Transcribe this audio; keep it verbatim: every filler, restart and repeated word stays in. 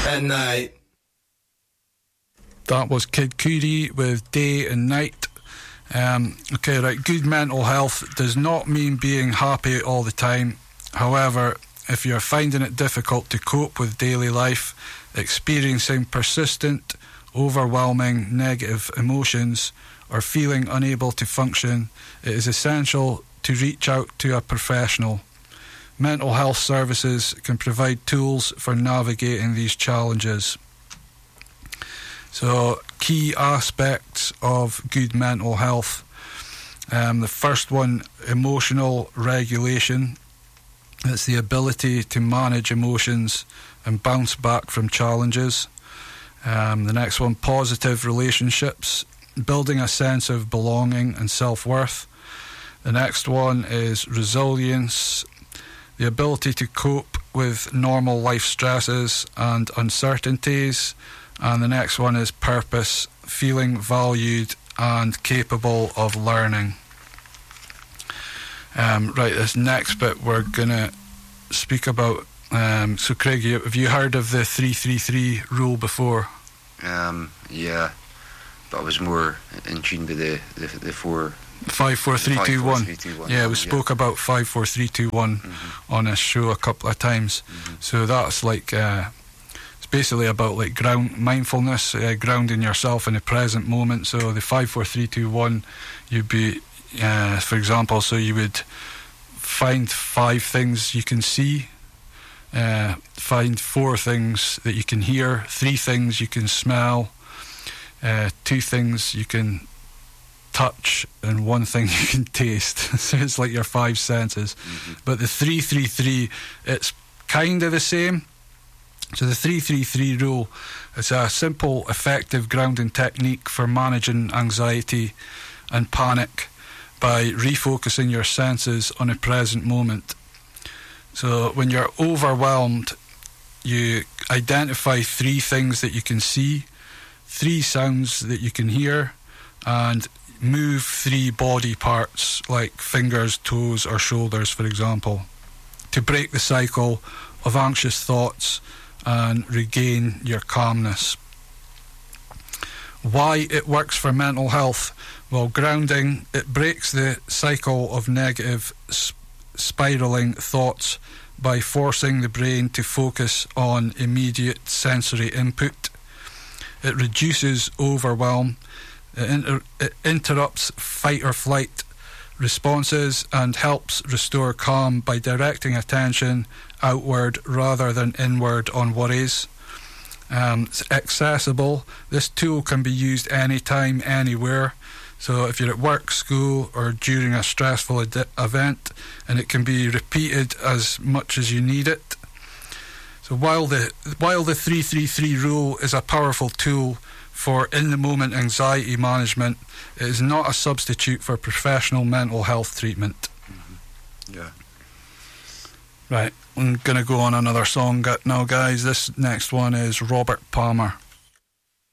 at night. That was Kid Cudi with Day and Night. Um, okay, right. Good mental health does not mean being happy all the time. However, if you're finding it difficult to cope with daily life, experiencing persistent, overwhelming negative emotions, or feeling unable to function, it is essential to reach out to a professional. Mental health services can provide tools for navigating these challenges. So, key aspects of good mental health. Um, the first one, emotional regulation. It's the ability to manage emotions and bounce back from challenges. Um, the next one, positive relationships, building a sense of belonging and self-worth. The next one is resilience, the ability to cope with normal life stresses and uncertainties. And the next one is purpose, feeling valued and capable of learning. Um, right, this next bit we're going to speak about. Um, so, Craig, you, have you heard of the three three three rule before? Um, yeah, but I was more in tune with the, the, the four... five four three two one. Yeah, we spoke yeah. about five four three two one Mm-hmm. on this show a couple of times. Mm-hmm. So that's like... Uh, it's basically about like ground mindfulness, uh, grounding yourself in the present moment. So the five four three two one, you'd be, uh, for example, so you would find five things you can see, uh, find four things that you can hear, three things you can smell, uh, two things you can touch, and one thing you can taste. So it's like your five senses. Mm-hmm. But the three three three, it's kind of the same. So the three three three rule is a simple, effective grounding technique for managing anxiety and panic by refocusing your senses on the present moment. So when you're overwhelmed, you identify three things that you can see, three sounds that you can hear, and move three body parts like fingers, toes, or shoulders, for example, to break the cycle of anxious thoughts and regain your calmness. Why it works for mental health? Well, grounding, it breaks the cycle of negative sp- spiraling thoughts by forcing the brain to focus on immediate sensory input. It reduces overwhelm. It, inter- it interrupts fight or flight responses and helps restore calm by directing attention outward rather than inward on worries. Um, it's accessible. This tool can be used anytime, anywhere. So if you're at work, school, or during a stressful ed- event, and it can be repeated as much as you need it. So while the while the three three three rule is a powerful tool for in-the-moment anxiety management, it is not a substitute for professional mental health treatment. Mm-hmm. Yeah. Right, I'm going to go on another song now, guys. This next one is Robert Palmer.